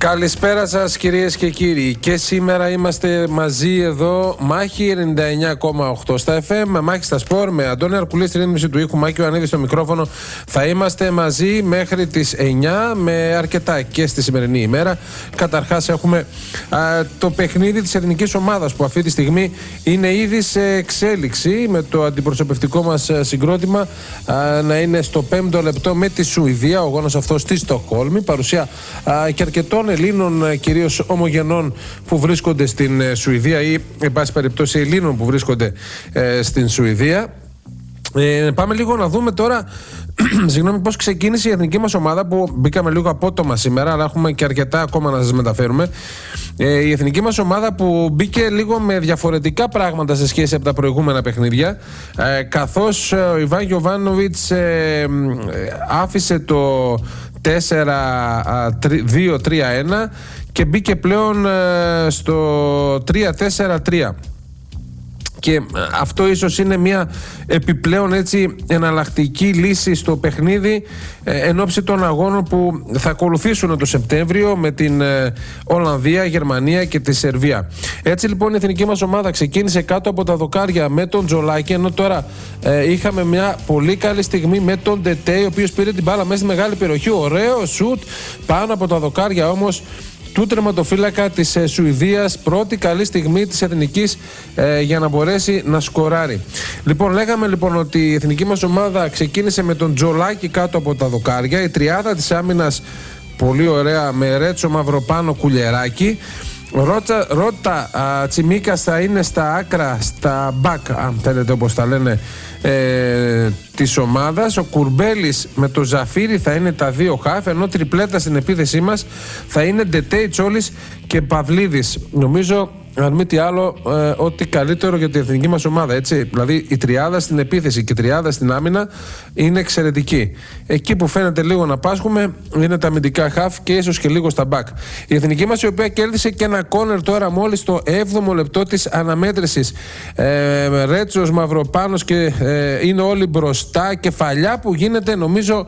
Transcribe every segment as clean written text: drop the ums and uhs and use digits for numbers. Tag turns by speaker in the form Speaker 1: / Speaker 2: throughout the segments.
Speaker 1: Καλησπέρα σας κυρίες και κύριοι. Και σήμερα είμαστε μαζί εδώ. Μάχη 99,8 στα FM, Μάχη στα Σπορ, με Αντώνη Αρκουλή στη ρύθμιση του ήχου, Μάκη Ιωαννίδη στο μικρόφωνο. Θα είμαστε μαζί μέχρι τις 9 με αρκετά και στη σημερινή ημέρα. Καταρχάς έχουμε το παιχνίδι της εθνικής ομάδας που αυτή τη στιγμή είναι ήδη σε εξέλιξη, με το αντιπροσωπευτικό μας συγκρότημα να είναι στο 5ο λεπτό με τη Σουηδία, ο αγώνας αυτός στη Στοκχόλμη. Παρουσία και αρκετών Ελλήνων, κυρίως ομογενών, που βρίσκονται στην Σουηδία ή εν πάση περιπτώσει Ελλήνων που βρίσκονται στην Σουηδία. Πάμε λίγο να δούμε τώρα συγγνώμη, πώς ξεκίνησε η εθνική μας ομάδα, που μπήκαμε λίγο απότομα σήμερα, αλλά έχουμε και αρκετά ακόμα να σας μεταφέρουμε. Η εθνική μας ομάδα που μπήκε λίγο με διαφορετικά πράγματα σε σχέση από τα προηγούμενα παιχνίδια, καθώς ο Ιβάν Γιοβάνοβιτς άφησε το 4-2-3-1 και μπήκε πλέον στο 3-4-3. Και αυτό ίσως είναι μια επιπλέον έτσι εναλλακτική λύση στο παιχνίδι εν ώψη των αγώνων που θα ακολουθήσουν το Σεπτέμβριο με την Ολλανδία, Γερμανία και τη Σερβία. Έτσι λοιπόν η εθνική μας ομάδα ξεκίνησε κάτω από τα δοκάρια με τον Τζολάκη, ενώ τώρα είχαμε μια πολύ καλή στιγμή με τον Ντετέ, ο οποίος πήρε την μπάλα μέσα στη μεγάλη περιοχή. Ωραίο σουτ πάνω από τα δοκάρια όμως του τερματοφύλακα της Σουηδίας. Πρώτη καλή στιγμή της εθνικής για να μπορέσει να σκοράρει. Λοιπόν, λέγαμε λοιπόν ότι η εθνική μας ομάδα ξεκίνησε με τον Τζολάκη κάτω από τα δοκάρια. Η τριάδα της άμυνας πολύ ωραία, με Ρέτσο, Μαυροπάνο, Κουλιεράκη. Ρότα Τσιμίκας θα είναι στα άκρα, στα μπακ, αν θέλετε όπως τα λένε, της ομάδας. Ο Κουρμπέλης με το Ζαφύρι θα είναι τα δύο χαφ, ενώ τριπλέτα στην επίθεσή μας θα είναι Ντετέι, Τσόλης και Παυλίδης. Νομίζω, αν μη τι άλλο, ό,τι καλύτερο για την εθνική μας ομάδα, έτσι. Δηλαδή η τριάδα στην επίθεση και η τριάδα στην άμυνα είναι εξαιρετική. Εκεί που φαίνεται λίγο να πάσχουμε είναι τα αμυντικά χαφ και ίσως και λίγο στα μπακ. Η εθνική μας, η οποία κέρδισε και ένα κόρνερ τώρα μόλις το 7ο λεπτό της αναμέτρησης. Ρέτσος, Μαυροπάνος και είναι όλοι μπροστά. Κεφαλιά που γίνεται, νομίζω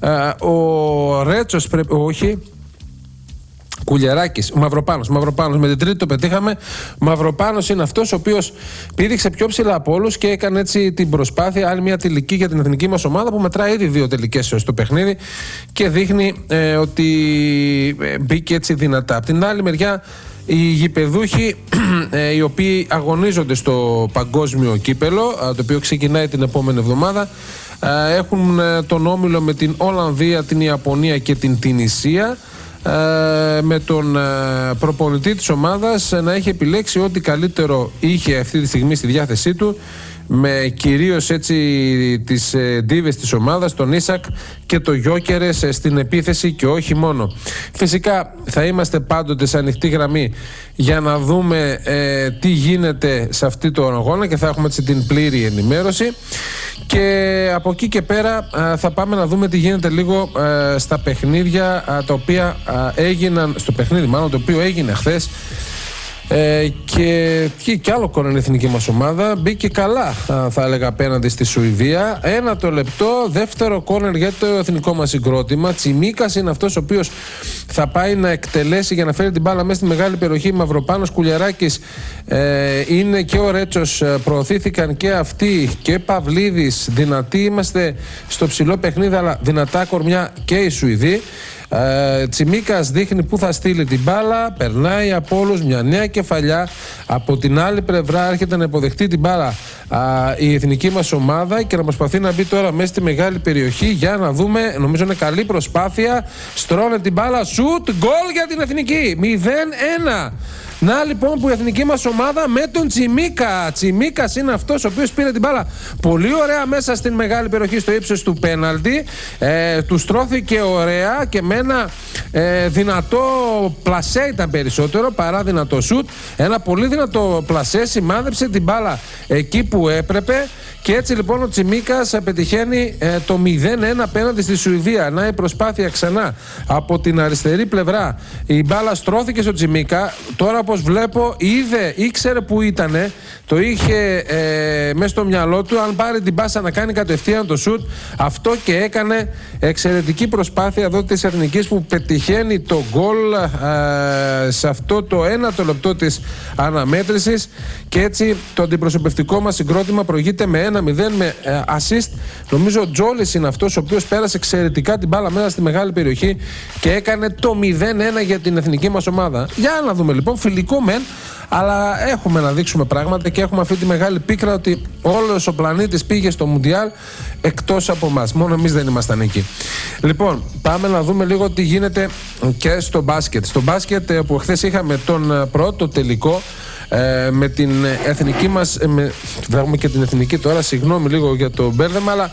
Speaker 1: ο Ρέτσος πρέπει, όχι, Κουλιεράκης, ο Μαυροπάνος με την τρίτη το πετύχαμε. Μαυροπάνος είναι αυτός ο οποίος πήδηξε πιο ψηλά από όλους και έκανε έτσι την προσπάθεια, άλλη μια τελική για την εθνική μας ομάδα, που μετράει ήδη 2 τελικές στο παιχνίδι και δείχνει ότι μπήκε έτσι δυνατά. Από την άλλη μεριά, οι γηπεδούχοι οι οποίοι αγωνίζονται στο παγκόσμιο κύπελο, το οποίο ξεκινάει την επόμενη εβδομάδα, έχουν τον όμιλο με την Ολλανδία, την Ιαπωνία και την Τινησία, με τον προπονητή της ομάδας να έχει επιλέξει ό,τι καλύτερο είχε αυτή τη στιγμή στη διάθεσή του, με κυρίως έτσι τις ντίβες της ομάδας, τον Ίσακ και το Γιόκερες στην επίθεση και όχι μόνο. Φυσικά θα είμαστε πάντοτε σε ανοιχτή γραμμή για να δούμε τι γίνεται σε αυτή το αγώνα και θα έχουμε έτσι την πλήρη ενημέρωση. Και από εκεί και πέρα θα πάμε να δούμε τι γίνεται λίγο στα παιχνίδια τα οποία έγιναν, στο παιχνίδι μάλλον το οποίο έγινε χθες, και άλλο κόρνερ η εθνική μας ομάδα. Μπήκε καλά, θα έλεγα, απέναντι στη Σουηδία. 1 λεπτό, δεύτερο κόρνερ για το εθνικό μας συγκρότημα. Τσιμίκας είναι αυτός ο οποίος θα πάει να εκτελέσει για να φέρει την μπάλα μέσα στη μεγάλη περιοχή. Μαυροπάνος, Κουλιεράκης είναι και ο Ρέτσος, προωθήθηκαν και αυτοί, και Παυλίδης. Δυνατοί είμαστε στο ψηλό παιχνίδι, αλλά δυνατά κορμιά και οι Σουηδοί. Τσιμίκας δείχνει που θα στείλει την μπάλα, περνάει από όλους, μια νέα κεφαλιά. Από την άλλη πλευρά έρχεται να υποδεχτεί την μπάλα η εθνική μας ομάδα και να προσπαθεί να μπει τώρα μέσα στη μεγάλη περιοχή. Για να δούμε, νομίζω είναι καλή προσπάθεια. Στρώνε την μπάλα, σουτ, γκολ για την εθνική, 0-1. Να λοιπόν που η εθνική μας ομάδα με τον Τσιμίκα. Τσιμίκας είναι αυτός ο οποίος πήρε την μπάλα πολύ ωραία μέσα στην μεγάλη περιοχή στο ύψος του πέναλτι. Του στρώθηκε ωραία και με ένα δυνατό πλασέ ήταν περισσότερο παρά δυνατό σουτ. Ένα πολύ δυνατό πλασέ, σημάδεψε την μπάλα εκεί που έπρεπε Και έτσι λοιπόν ο Τσιμίκας πετυχαίνει το 0-1 απέναντι στη Σουηδία. Να η προσπάθεια ξανά από την αριστερή πλευρά. Η μπάλα στρώθηκε στο Τσιμίκα. Τώρα όπως βλέπω ήξερε που ήτανε. Το είχε μέσα στο μυαλό του. Αν πάρει την πάσα να κάνει κατευθείαν το σουτ. Αυτό και έκανε. Εξαιρετική προσπάθεια εδώ της Εθνικής που πετυχαίνει το γκολ σε αυτό το 1ο λεπτό της αναμέτρησης. Και έτσι το αντιπροσωπευτικό μας συγκρότημα προηγείται με 1-0 με assist. Νομίζω ο Τζόλης είναι αυτός ο οποίος πέρασε εξαιρετικά την μπάλα μέσα στη μεγάλη περιοχή και έκανε το 0-1 για την εθνική μας ομάδα. Για να δούμε λοιπόν, φιλικό μεν, αλλά έχουμε να δείξουμε πράγματα και έχουμε αυτή τη μεγάλη πίκρα ότι όλος ο πλανήτης πήγε στο Μουντιάλ εκτός από εμάς. Μόνο εμείς δεν ήμασταν εκεί. Λοιπόν, πάμε να δούμε λίγο τι γίνεται και στο μπάσκετ. Στο μπάσκετ που χθες είχαμε τον πρώτο τελικό με την εθνική μας, θα έχουμε και την εθνική τώρα, συγγνώμη λίγο για το μπέρδεμα, αλλά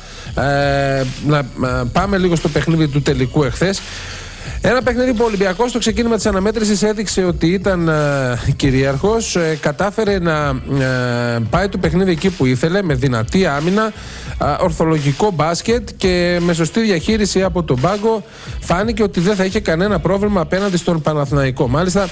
Speaker 1: να πάμε λίγο στο παιχνίδι του τελικού εχθές. Ένα παιχνίδι που ο Ολυμπιακός στο ξεκίνημα της αναμέτρησης έδειξε ότι ήταν κυρίαρχος, κατάφερε να πάει το παιχνίδι εκεί που ήθελε, με δυνατή άμυνα, ορθολογικό μπάσκετ και με σωστή διαχείριση από τον πάγκο. Φάνηκε ότι δεν θα είχε κανένα πρόβλημα απέναντι στον Παναθηναϊκό. Μάλιστα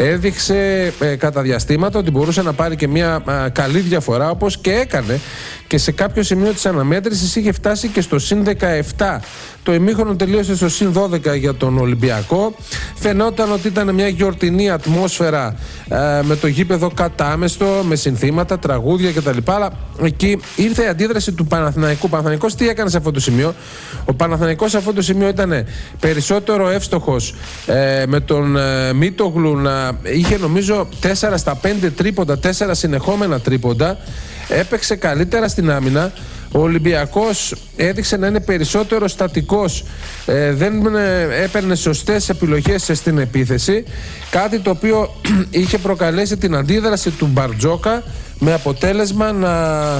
Speaker 1: έδειξε κατά διαστήματα ότι μπορούσε να πάρει και μια καλή διαφορά, όπως και έκανε, και σε κάποιο σημείο της αναμέτρησης είχε φτάσει και στο συν 17. Το ημίχρονο τελείωσε στο συν 12 για τον Ολυμπιακό. Φαινόταν ότι ήταν μια γιορτινή ατμόσφαιρα με το γήπεδο κατάμεστο, με συνθήματα, τραγούδια κτλ. Αλλά εκεί ήρθε η αντίδραση του Παναθηναϊκού. Ο Παναθηναϊκός τι έκανε σε αυτό το σημείο? Ο Παναθηναϊκός σε αυτό το σημείο ήταν περισσότερο εύστοχος, με τον Μίτογλου να είχε νομίζω 4 στα 5 τρίποντα, 4 συνεχόμενα τρίποντα. Έπαιξε καλύτερα στην άμυνα. Ο Ολυμπιακός έδειξε να είναι περισσότερο στατικός, δεν έπαιρνε σωστές επιλογές στην επίθεση, κάτι το οποίο είχε προκαλέσει την αντίδραση του Μπαρτζόκα, με αποτέλεσμα να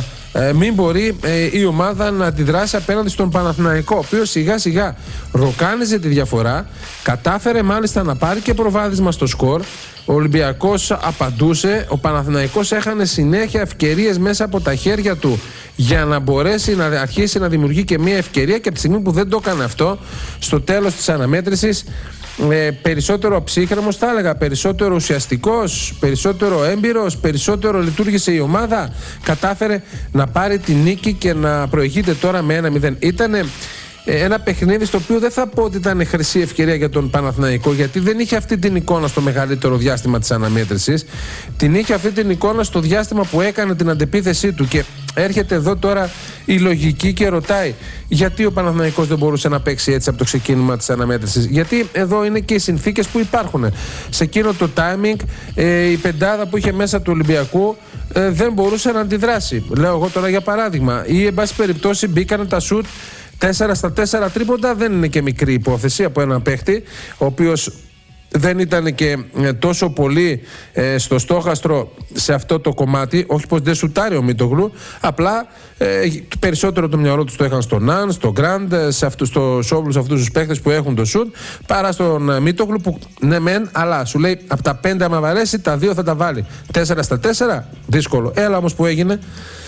Speaker 1: μην μπορεί η ομάδα να αντιδράσει απέναντι στον Παναθηναϊκό, ο οποίος σιγά σιγά ροκάνιζε τη διαφορά, κατάφερε μάλιστα να πάρει και προβάδισμα στο σκορ. Ο Ολυμπιακός απαντούσε, ο Παναθηναϊκός έχανε συνέχεια ευκαιρίες μέσα από τα χέρια του για να μπορέσει να αρχίσει να δημιουργεί και μια ευκαιρία, και από τη στιγμή που δεν το έκανε αυτό, στο τέλος της αναμέτρησης, περισσότερο ψύχρεμος θα έλεγα, περισσότερο ουσιαστικός, περισσότερο έμπειρος, περισσότερο λειτουργήσε η ομάδα, κατάφερε να πάρει τη νίκη και να προηγείται τώρα με 1-0. Ήτανε ένα παιχνίδι στο οποίο δεν θα πω ότι ήταν χρυσή ευκαιρία για τον Παναθηναϊκό, γιατί δεν είχε αυτή την εικόνα στο μεγαλύτερο διάστημα της αναμέτρησης. Την είχε αυτή την εικόνα στο διάστημα που έκανε την αντεπίθεσή του. Και έρχεται εδώ τώρα η λογική και ρωτάει, γιατί ο Παναθηναϊκός δεν μπορούσε να παίξει έτσι από το ξεκίνημα της αναμέτρησης? Γιατί εδώ είναι και οι συνθήκες που υπάρχουν. Σε εκείνο το timing η πεντάδα που είχε μέσα του Ολυμπιακού δεν μπορούσε να αντιδράσει. Λέω εγώ τώρα για παράδειγμα, ή εν πάση περιπτώσει μπήκαν τα σουτ 4 στα 4 τρίποντα. Δεν είναι και μικρή υπόθεση από έναν παίχτη ο οποίος δεν ήταν και τόσο πολύ στο στόχαστρο σε αυτό το κομμάτι. Όχι πως δεν σουτάρει ο Μίτογλου, απλά περισσότερο το μυαλό του το είχαν στον Ναν, στον Γκραντ, στο Σόβλου, σε αυτούς τους παίχτες που έχουν το σουτ, παρά στον Μίτογλου που ναι μεν, αλλά σου λέει από τα 5 άμα βαρέσει τα 2 θα τα βάλει. 4 στα 4 δύσκολο. Έλα όμως που έγινε.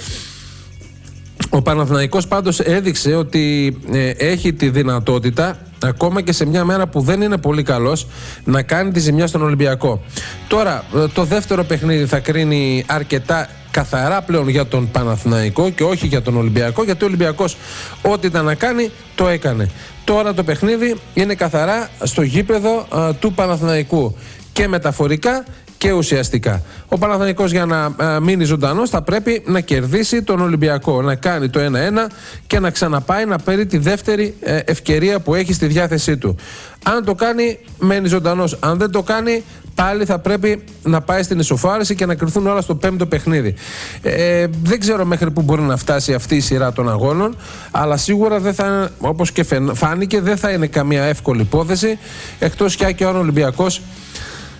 Speaker 1: Ο Παναθηναϊκός πάντως έδειξε ότι έχει τη δυνατότητα, ακόμα και σε μια μέρα που δεν είναι πολύ καλός, να κάνει τη ζημιά στον Ολυμπιακό. Τώρα το δεύτερο παιχνίδι θα κρίνει αρκετά καθαρά πλέον για τον Παναθηναϊκό και όχι για τον Ολυμπιακό, γιατί ο Ολυμπιακός ό,τι ήταν να κάνει το έκανε. Τώρα το παιχνίδι είναι καθαρά στο γήπεδο του Παναθηναϊκού, και μεταφορικά και ουσιαστικά. Ο Παναθηναϊκός για να μείνει ζωντανός θα πρέπει να κερδίσει τον Ολυμπιακό, να κάνει το 1-1 και να ξαναπάει να παίρνει τη δεύτερη ευκαιρία που έχει στη διάθεσή του. Αν το κάνει, μένει ζωντανός. Αν δεν το κάνει, πάλι θα πρέπει να πάει στην ισοφάριση και να κρυφθούν όλα στο 5ο παιχνίδι. Δεν ξέρω μέχρι που μπορεί να φτάσει αυτή η σειρά των αγώνων, αλλά σίγουρα δεν θα, όπως και φάνηκε, δεν θα είναι καμία εύκολη υπόθεση, εκτός κι αν ο Ολυμπιακός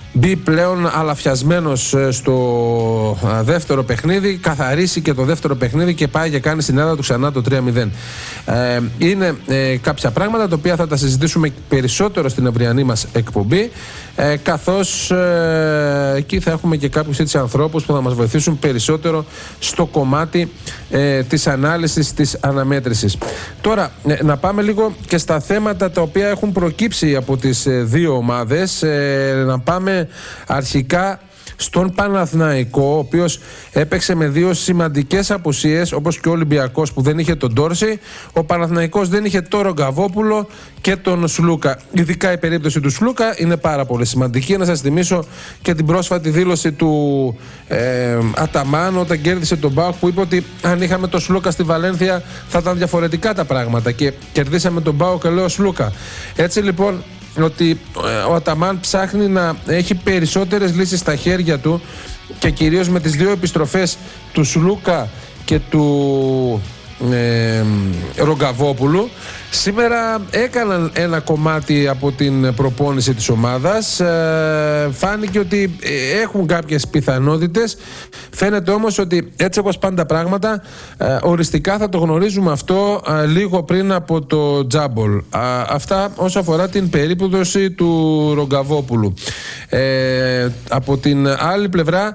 Speaker 1: μπει πλέον αλαφιασμένος στο δεύτερο παιχνίδι, καθαρίσει και το δεύτερο παιχνίδι και πάει και κάνει στην έδρα του ξανά το 3-0. Είναι κάποια πράγματα τα οποία θα τα συζητήσουμε περισσότερο στην αυριανή μας εκπομπή, καθώς εκεί θα έχουμε και κάποιους έτσι ανθρώπους που θα μας βοηθήσουν περισσότερο στο κομμάτι της ανάλυσης, της αναμέτρησης. Τώρα να πάμε λίγο και στα θέματα τα οποία έχουν προκύψει από τις δύο ομάδες. Να πάμε αρχικά στον Παναθηναϊκό, ο οποίος έπαιξε με δύο σημαντικές απουσίες, όπως και ο Ολυμπιακός που δεν είχε τον Ντόρση. Ο Παναθηναϊκός δεν είχε τον Ρογκαβόπουλο και τον Σλούκα. Ειδικά η περίπτωση του Σλούκα είναι πάρα πολύ σημαντική. Να σας θυμίσω και την πρόσφατη δήλωση του Αταμάν όταν κέρδισε τον ΠΑΟΚ, που είπε ότι αν είχαμε τον Σλούκα στη Βαλένθια θα ήταν διαφορετικά τα πράγματα και κερδίσαμε τον ΠΑΟΚ και λέω Σλούκα. Έτσι λοιπόν, ότι ο Αταμάν ψάχνει να έχει περισσότερες λύσεις στα χέρια του και κυρίως με τις δύο επιστροφές του Σλούκα και του Ρογκαβόπουλου. Σήμερα έκαναν ένα κομμάτι από την προπόνηση της ομάδας. Φάνηκε ότι έχουν κάποιες πιθανότητες. Φαίνεται όμως ότι έτσι όπως πάνε τα πράγματα, οριστικά θα το γνωρίζουμε αυτό λίγο πριν από το Τζάμπολ. Αυτά όσο αφορά την περίπτωση του Ρογκαβόπουλου. Από την άλλη πλευρά,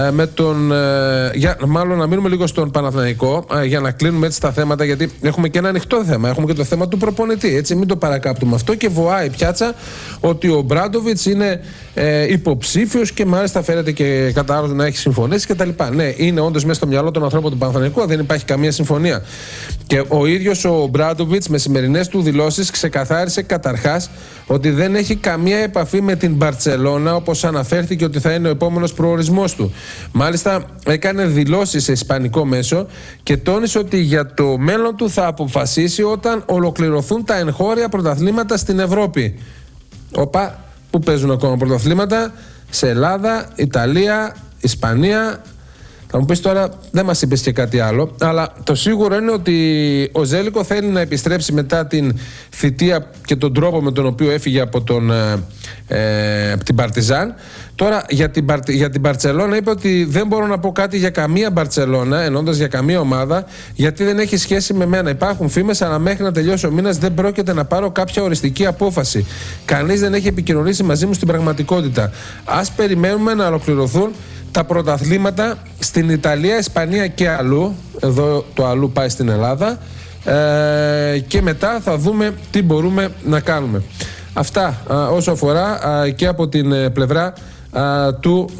Speaker 1: μάλλον να μείνουμε λίγο στον Παναθηναϊκό για να κλείνουμε έτσι τα θέματα, γιατί έχουμε και ένα ανοιχτό θέμα. Έχουμε και το θέμα του προπονητή. Έτσι, μην το παρακάπτουμε αυτό. Και βοάει η πιάτσα ότι ο Μπράντοβιτς είναι υποψήφιος και μάλιστα φαίνεται και κατά άλλον να έχει συμφωνήσει κτλ. Ναι, είναι όντως μέσα στο μυαλό των ανθρώπων του Παναθηναϊκού, δεν υπάρχει καμία συμφωνία. Και ο ίδιος ο Μπράντοβιτς με σημερινές του δηλώσεις ξεκαθάρισε καταρχάς ότι δεν έχει καμία επαφή με την Μπαρτσελώνα, όπως αναφέρθηκε ότι θα είναι ο επόμενος προορισμός του. Μάλιστα έκανε δηλώσεις σε ισπανικό μέσο και τόνισε ότι για το μέλλον του θα αποφασίσει όταν ολοκληρωθούν τα εγχώρια πρωταθλήματα στην Ευρώπη. Όπα, που παίζουν ακόμα πρωταθλήματα? Σε Ελλάδα, Ιταλία, Ισπανία. Θα μου πεις τώρα, δεν μας είπες και κάτι άλλο, αλλά το σίγουρο είναι ότι ο Ζέλικο θέλει να επιστρέψει μετά την θητεία και τον τρόπο με τον οποίο έφυγε από την Παρτιζάν. Τώρα για την Μπαρτσελώνα είπε ότι δεν μπορώ να πω κάτι για καμία Μπαρτσελώνα, εννοώντας για καμία ομάδα, γιατί δεν έχει σχέση με μένα. Υπάρχουν φήμες, αλλά μέχρι να τελειώσει ο μήνας δεν πρόκειται να πάρω κάποια οριστική απόφαση. Κανείς δεν έχει επικοινωνήσει μαζί μου στην πραγματικότητα. Ας περιμένουμε να ολοκληρωθούν τα πρωταθλήματα στην Ιταλία, Ισπανία και αλλού. Εδώ το αλλού πάει στην Ελλάδα. Και μετά θα δούμε τι μπορούμε να κάνουμε. Αυτά όσο αφορά και από την πλευρά του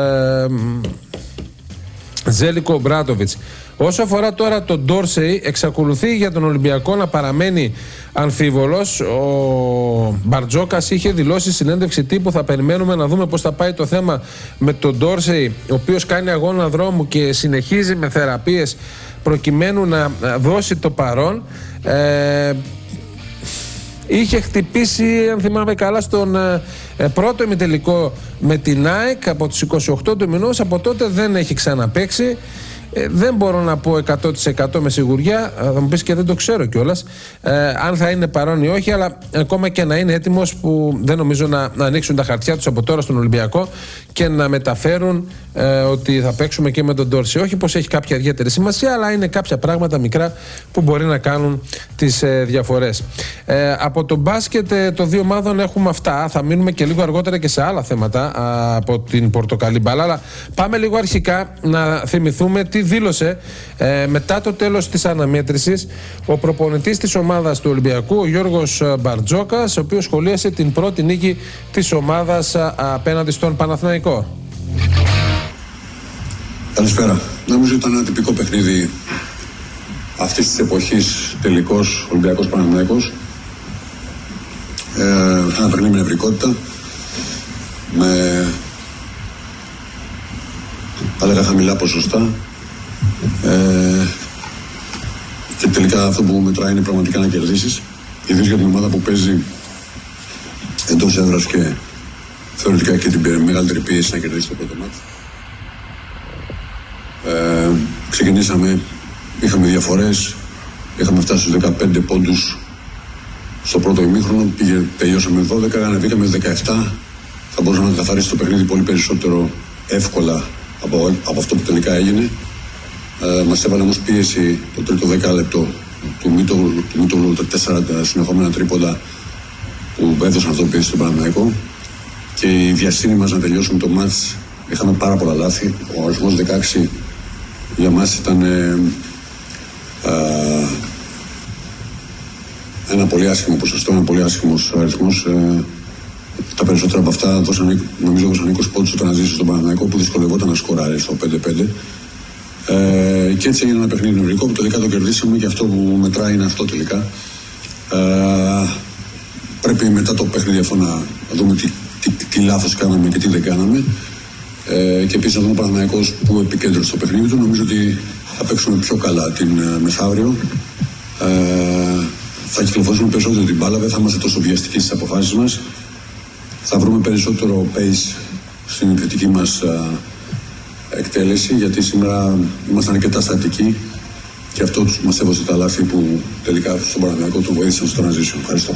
Speaker 1: Ζέλικο Μπράντοβιτς. Όσο αφορά τώρα τον Ντόρσεϊ, εξακολουθεί για τον Ολυμπιακό να παραμένει αμφίβολος. Ο Μπαρτζόκας είχε δηλώσει συνέντευξη τύπου. Θα περιμένουμε να δούμε πώς θα πάει το θέμα με τον Ντόρσεϊ, ο οποίος κάνει αγώνα δρόμου και συνεχίζει με θεραπείες προκειμένου να δώσει το παρόν. Είχε χτυπήσει, αν θυμάμαι καλά, στον πρώτο ημιτελικό με την ΑΕΚ από τους 28 του μηνός. Από τότε δεν έχει ξαναπαίξει. Δεν μπορώ να πω 100% με σιγουριά, θα μου πεις και δεν το ξέρω κιόλας, αν θα είναι παρόν ή όχι, αλλά ακόμα και να είναι έτοιμος, που δεν νομίζω να ανοίξουν τα χαρτιά τους από τώρα στον Ολυμπιακό και να μεταφέρουν ότι θα παίξουμε και με τον Ντόρση. Όχι πως έχει κάποια ιδιαίτερη σημασία, αλλά είναι κάποια πράγματα μικρά που μπορεί να κάνουν τις διαφορές. Από το μπάσκετ των δύο ομάδων έχουμε αυτά. Θα μείνουμε και λίγο αργότερα και σε άλλα θέματα από την πορτοκαλί μπάλα, αλλά πάμε λίγο αρχικά να θυμηθούμε τι δήλωσε μετά το τέλος της αναμέτρησης ο προπονητής της ομάδας του Ολυμπιακού, ο Γιώργος Μπαρτζόκας, ο οποίος σχολίασε την πρώτη νίκη της ομάδας απέναντι στον Παναθηναϊκό.
Speaker 2: Καλησπέρα. Νομίζω ήταν ένα τυπικό παιχνίδι αυτής της εποχής, τελικός Ολυμπιακός Παναθηναϊκός. Ένα παιχνίδι με νευρικότητα, με θα λέγα χαμηλά ποσοστά, και τελικά αυτό που μετράει είναι πραγματικά να κερδίσεις, ιδίως για την ομάδα που παίζει εντός έδρας και θεωρητικά και την μεγαλύτερη πίεση να κερδίσει το πρώτο μάτι. Ξεκινήσαμε, είχαμε διαφορές, είχαμε φτάσει στους 15 πόντους στο πρώτο ημίχρονο, τελειώσαμε 12, ανεβήκαμε 17, θα μπορούσε να καθαρίσει το παιχνίδι πολύ περισσότερο εύκολα από αυτό που τελικά έγινε. Μας έβαλε όμως πίεση το τρίτο δεκάλεπτο του Μίτογλου, τα 4 συνεχόμενα τρίποντα που έδωσαν αυτό πίεση στον Παναθηναϊκό, και η βιασύνη μας να τελειώσουμε το μάτς. Είχαμε πάρα πολλά λάθη. Ο αριθμός 16 για μας ήταν ένα πολύ άσχημο ποσοστό, ένα πολύ άσχημος αριθμός. Τα περισσότερα από αυτά νομίζω δώσαν 20 πόντους όταν ζήσει στον Παναθηναϊκό, που δυσκολευόταν να σκοράρει στο 5-5. Και έτσι έγινε ένα παιχνίδι νωρικό που τελικά το κερδίσαμε, και αυτό που μετράει είναι αυτό τελικά. Πρέπει μετά το παιχνίδι αυτό να δούμε τι λάθος κάναμε και τι δεν κάναμε. Και επίσης να δούμε ο Παναθηναϊκός που επικέντρωσε το παιχνίδι του. Νομίζω ότι θα παίξουμε πιο καλά την μεθαύριο. Θα κυκλοφορήσουμε περισσότερο την μπάλα, δεν θα είμαστε τόσο βιαστικοί στις αποφάσεις μας. Θα βρούμε περισσότερο pace στην επιθετική μας εκτέλεση, γιατί σήμερα ήμασταν αρκετά στατικοί και αυτό μας έβωσε τα λάθη που τελικά στον Παναθηναϊκό τον βοήθησαν στο να ζήσουν. Ευχαριστώ.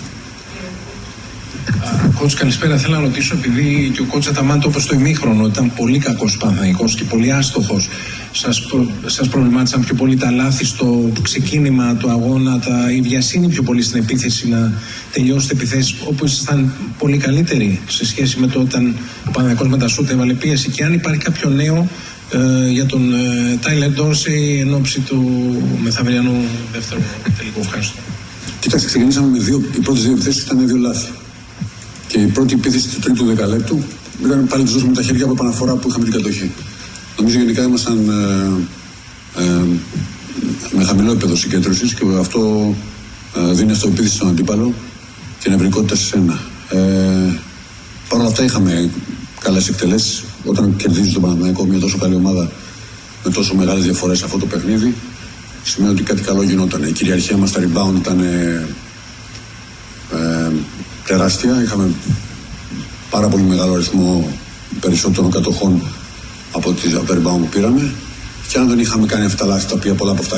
Speaker 3: Κότς, καλησπέρα. Θέλω να ρωτήσω, επειδή και ο Κότς Αταμάν, όπως το ημίχρονο, ήταν πολύ κακός ο Παναθηναϊκός και πολύ άστοχος, σας προβλημάτισαν πιο πολύ τα λάθη στο ξεκίνημα του αγώνα, η βιασύνη πιο πολύ στην επίθεση, να τελειώσετε επιθέσεις όπου ήσασταν πολύ καλύτεροι σε σχέση με το όταν ο Παναθηναϊκός με τα σούτ έβαλε πίεση, και αν υπάρχει κάποιο νέο για τον Τάιλερ Ντόρσεϊ εν ώψη του μεθαυριανού δεύτερου τελικού? Ευχαριστώ.
Speaker 2: Κοιτάξτε, ξεκινήσαμε με οι πρώτες δύο επιθέσεις ήταν 2 λάθη. Και η πρώτη επίθεση του τρίτου δεκαλέπτου ήταν πάλι τους δώσουμε τα χέρια από επαναφορά που είχαμε την κατοχή. Νομίζω γενικά ήμασταν με χαμηλό επίπεδο συγκέντρωσης, και αυτό δίνει αυτοεπίθεση στον αντίπαλο και νευρικότητα σε σένα. Παρ' όλα αυτά είχαμε καλές εκτελέσεις. Όταν κερδίζει τον Παναθηναϊκό, μια τόσο καλή ομάδα με τόσο μεγάλες διαφορές σε αυτό το παιχνίδι, σημαίνει ότι κάτι καλό γινόταν. Η κυριαρχία μας στα rebound ήταν τεράστια. Είχαμε πάρα πολύ μεγάλο αριθμό περισσότερων κατοχών από τα rebound που πήραμε, και αν δεν είχαμε κάνει αυτά τα λάθη, τα οποία πολλά από αυτά